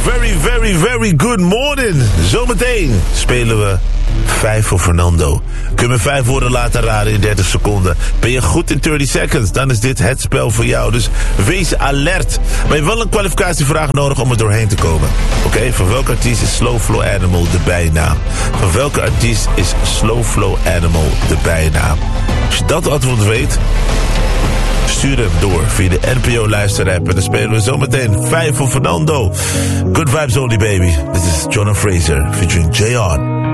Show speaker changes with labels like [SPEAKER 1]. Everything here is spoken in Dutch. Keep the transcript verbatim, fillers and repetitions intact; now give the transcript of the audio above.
[SPEAKER 1] very, very, very good morning. Zometeen spelen we vijf voor Fernando. Kun je me vijf woorden laten raden in dertig seconden. Ben je goed in dertig seconds, dan is dit het spel voor jou. Dus wees alert. Maar je hebt wel een kwalificatievraag nodig om er doorheen te komen. Oké, okay, van welke artiest is Slow Flow Animal de bijnaam? Van welke artiest is Slow Flow Animal de bijnaam? Als je dat antwoord weet, stuur hem door via de N P O-luisterapp. En dan spelen we zometeen vijf voor Fernando. Good vibes only, baby. This is Jonah Fraser featuring J R.